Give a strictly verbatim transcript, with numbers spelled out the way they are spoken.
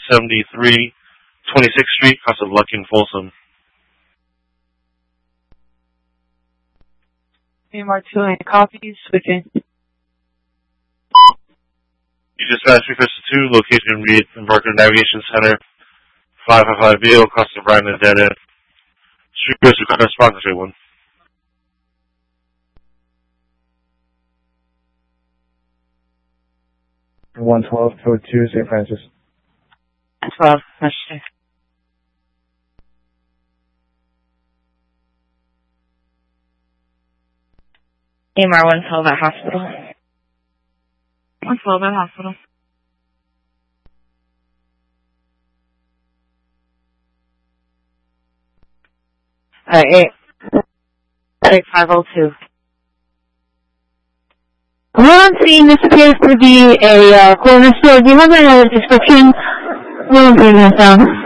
seventy-three twenty-sixth Street, House of Luck in Folsom. A M R two, any copies? Switching. You dispatched request two, location read Embarker Navigation Center, five five five Beale, across the Bryan and dead end. Street request request response rate one. one twelve, code two, Saint Francis. twelve, that's it. A M R one twelve at hospital. one twelve at hospital. Uh, eight, eight five oh two. What I'm seeing, this appears to be a uh, corner store. Do you have any other description? We'll bring this down.